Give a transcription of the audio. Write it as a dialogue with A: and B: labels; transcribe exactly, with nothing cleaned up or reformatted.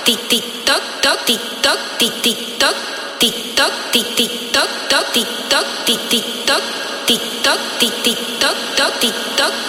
A: tic tic toc toc tic toc tic tic toc tic toc tic tic toc toc tic toc tic tic toc tic toc tic tic toc toc tic toc